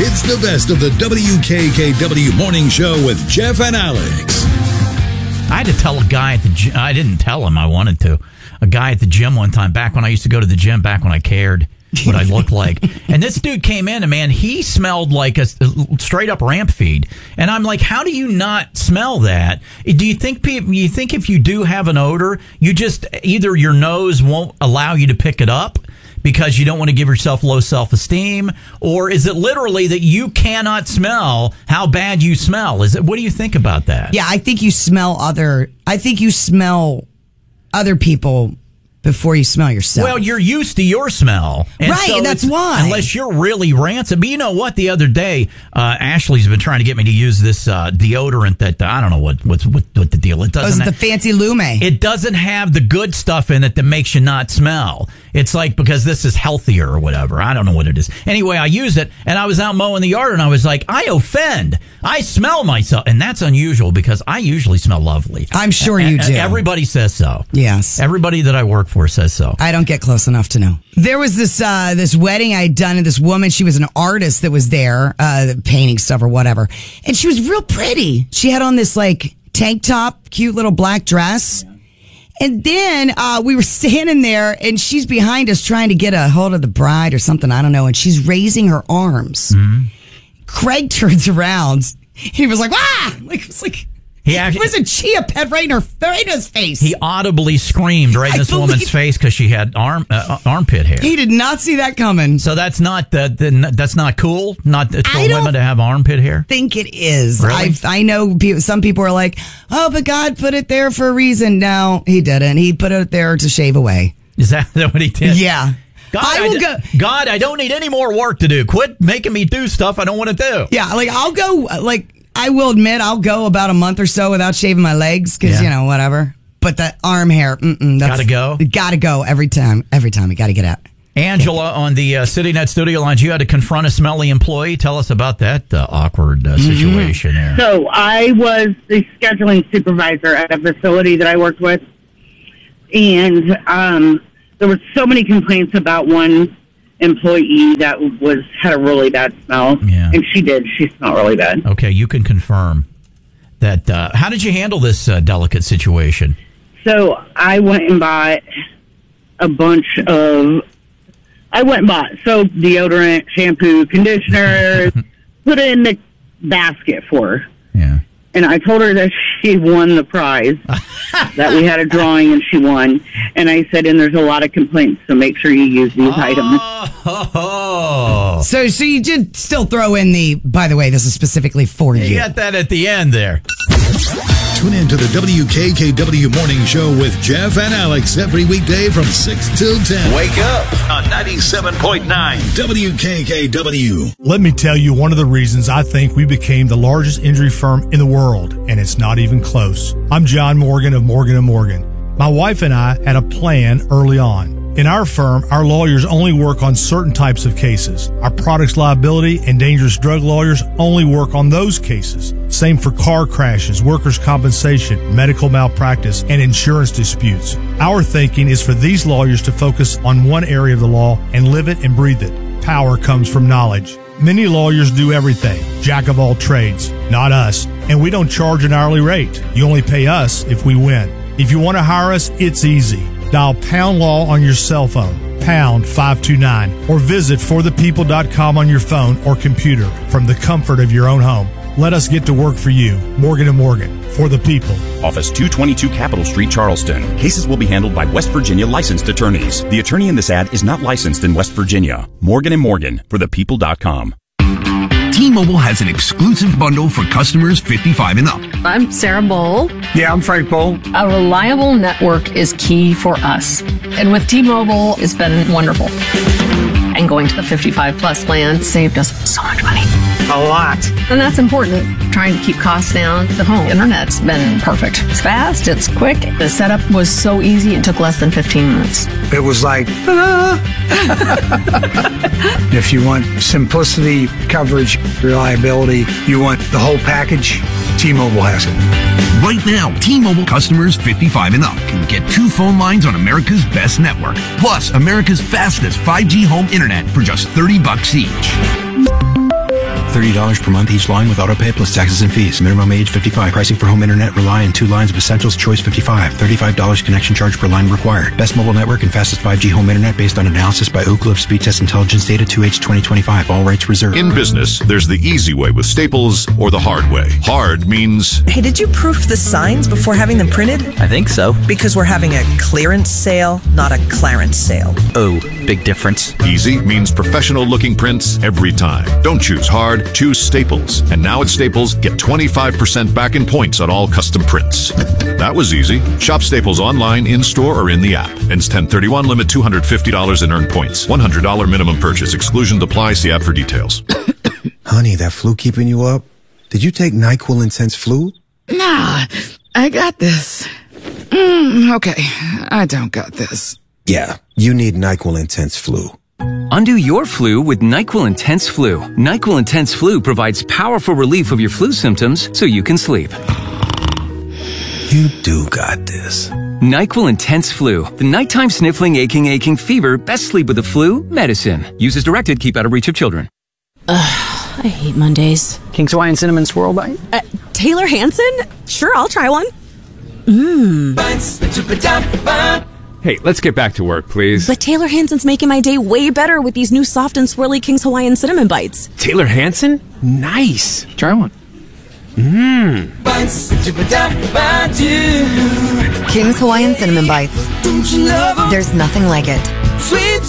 It's the best of the WKKW Morning Show with Jeff and Alex. I had to tell a guy at the gym. I didn't tell him. I wanted to. A guy at the gym one time, back when I used to go to the gym, back when I cared what I looked like. And this dude came in, and man, he smelled like a straight up ramp feed. And I'm like, how do you not smell that? Do you think if you do have an odor, you just either your nose won't allow you to pick it up because you don't want to give yourself low self-esteem, or is it literally that you cannot smell how bad you smell? What do you think about that? Yeah, I think you smell other people before you smell yourself. Well, you're used to your smell. And right, so that's why. Unless you're really rancid. But you know what? The other day, Ashley's been trying to get me to use this deodorant that, I don't know what the deal. It doesn't the fancy Lume. It doesn't have the good stuff in it that makes you not smell. It's like because this is healthier or whatever. I don't know what it is. Anyway, I used it, and I was out mowing the yard, and I was like, I offend. I smell myself. And that's unusual because I usually smell lovely. I'm sure you do. Everybody says so. Yes. Everybody that I work for says so. I don't get close enough to know. There was this wedding I had done, and this woman, she was an artist that was there, painting stuff or whatever. And she was real pretty. She had on this like tank top, cute little black dress. And then we were standing there, and she's behind us trying to get a hold of the bride or something. I don't know. And she's raising her arms. Mm-hmm. Craig turns around. He was like, "Ah!" Like, it was like, it was a chia pet right in his face. He audibly screamed right in this woman's face because she had armpit hair. He did not see that coming. So that's not that's not cool. Not for women to have armpit hair. Think it is. Really? I know some people are like, oh, but God put it there for a reason. No, he didn't. He put it there to shave away. Is that what he did? Yeah. God, I don't need any more work to do. Quit making me do stuff I don't want to do. Yeah, like I'll go. Like I will admit, I'll go about a month or so without shaving my legs because whatever. But the arm hair, gotta go. Gotta go every time. Every time, you gotta get out. Angela on the CityNet studio lines, you had to confront a smelly employee. Tell us about that awkward situation there. So I was the scheduling supervisor at a facility that I worked with, and there were so many complaints about one employee that had a really bad smell, and she smelled really bad. Okay, you can confirm that. How did you handle this delicate situation? So I went and bought soap, deodorant, shampoo, conditioner, put it in the basket for her. Yeah. And I told her that she won the prize, that we had a drawing and she won. And I said, and there's a lot of complaints, so make sure you use these items. So you did still throw in by the way, this is specifically for you. You got that at the end there. Tune in to the WKKW Morning Show with Jeff and Alex every weekday from 6 till 10. Wake up on 97.9 WKKW. Let me tell you one of the reasons I think we became the largest injury firm in the world, and it's not even close. I'm John Morgan of Morgan & Morgan. My wife and I had a plan early on. In our firm, our lawyers only work on certain types of cases. Our products liability and dangerous drug lawyers only work on those cases. Same for car crashes, workers' compensation, medical malpractice, and insurance disputes. Our thinking is for these lawyers to focus on one area of the law and live it and breathe it. Power comes from knowledge. Many lawyers do everything, jack of all trades, not us, and we don't charge an hourly rate. You only pay us if we win. If you want to hire us, it's easy. Dial Pound Law on your cell phone, pound 529, or visit forthepeople.com on your phone or computer from the comfort of your own home. Let us get to work for you. Morgan & Morgan, for the people. Office 222 Capitol Street, Charleston. Cases will be handled by West Virginia licensed attorneys. The attorney in this ad is not licensed in West Virginia. Morgan & Morgan, for thepeople.com. T-Mobile has an exclusive bundle for customers 55 and up. I'm Sarah Bowl. Yeah, I'm Frank Bowl. A reliable network is key for us. And with T-Mobile, it's been wonderful. And going to the 55 plus plan saved us so much money. A lot. And that's important. Trying to keep costs down. The home internet's been perfect. It's fast, it's quick. The setup was so easy, it took less than 15 minutes. It was like, If you want simplicity, coverage, reliability, you want the whole package, T-Mobile has it. Right now, T-Mobile customers 55 and up can get 2 phone lines on America's best network, plus America's fastest 5G home internet for just $30 each. $30 per month each line with autopay plus taxes and fees. Minimum age 55. Pricing for home internet rely on 2 lines of Essentials Choice 55. $35 connection charge per line required. Best mobile network and fastest 5G home internet based on analysis by Ookla of Speed Test Intelligence Data 2H 2025. All rights reserved. In business, there's the easy way with Staples or the hard way. Hard means... Hey, did you proof the signs before having them printed? I think so. Because we're having a clearance sale, not a clarence sale. Oh, big difference. Easy means professional-looking prints every time. Don't choose hard, choose Staples. And now at Staples, get 25% back in points on all custom prints. That was easy. Shop Staples online, in-store, or in the app. Ends 10/31, limit $250 in earned points. $100 minimum purchase. Exclusion apply. See app for details. Honey, that flu keeping you up? Did you take NyQuil Intense Flu? Nah, I got this. Okay, I don't got this. Yeah, you need NyQuil Intense Flu. Undo your flu with NyQuil Intense Flu. NyQuil Intense Flu provides powerful relief of your flu symptoms so you can sleep. You do got this. NyQuil Intense Flu. The nighttime sniffling, aching fever. Best sleep with the flu medicine. Use as directed. Keep out of reach of children. I hate Mondays. King's Hawaiian Cinnamon Swirl Bite? Taylor Hanson? Sure, I'll try one. Hey, let's get back to work, please. But Taylor Hanson's making my day way better with these new soft and swirly King's Hawaiian Cinnamon Bites. Taylor Hanson? Nice. Try one. King's Hawaiian Cinnamon Bites. There's nothing like it. Sweet